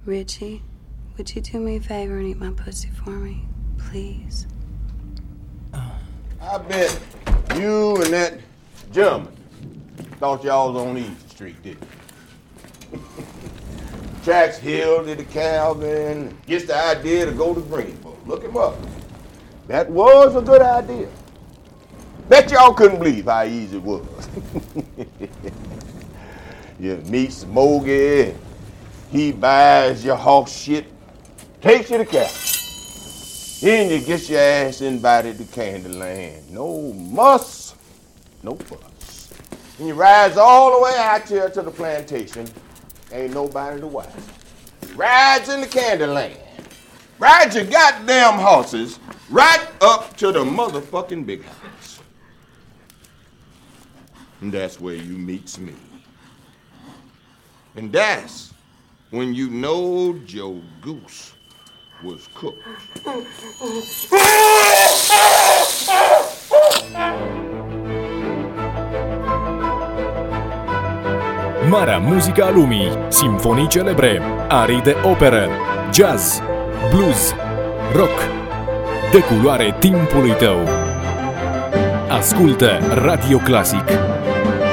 Richie, would you do me a favor and eat my pussy for me? Please. I bet you and that gentleman thought y'all was on Easy Street, didn't you? Tracks Hill to the Calvin, gets the idea to go to Greenville. Look him up. That was a good idea. Bet y'all couldn't believe how easy it was. You meet Smokey, he buys your horse shit, takes you to Calvin. Then you get your ass invited to Candyland. No muss, no fuss. And you rides all the way out here to the plantation. Ain't nobody to watch. Rides in the Candyland. Rides your goddamn horses right up to the motherfucking big house. And that's where you meets me. And that's when you know Joe Goose was cooked. Marea muzică a lumii, simfonii celebre, arii de operă, jazz, blues, rock, de culoare timpului tău. Ascultă Radio Classic